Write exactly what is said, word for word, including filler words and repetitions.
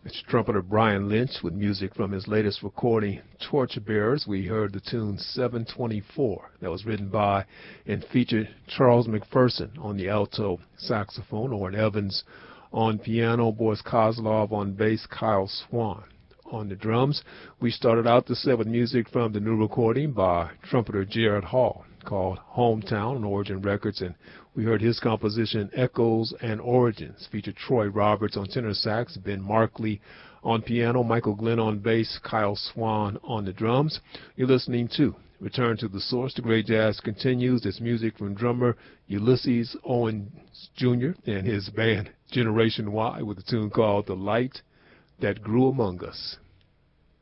It's trumpeter Brian Lynch with music from his latest recording, Torchbearers. We heard the tune seven twenty-four that was written by and featured Charles McPherson on the alto saxophone, Orrin Evans on piano, Boris Kozlov on bass, Kyle Swan on the drums. We started out the set with music from the new recording by trumpeter Jared Hall called Hometown on Origin Records, and we heard his composition Echoes and Origins, featured Troy Roberts on tenor sax, Ben Markley on piano, Michael Glenn on bass, Kyle Swan on the drums. You're listening to Return to the Source. The great jazz continues. It's music from drummer Ulysses Owens Junior and his band Generation Y with a tune called The Light That Grew Among Us.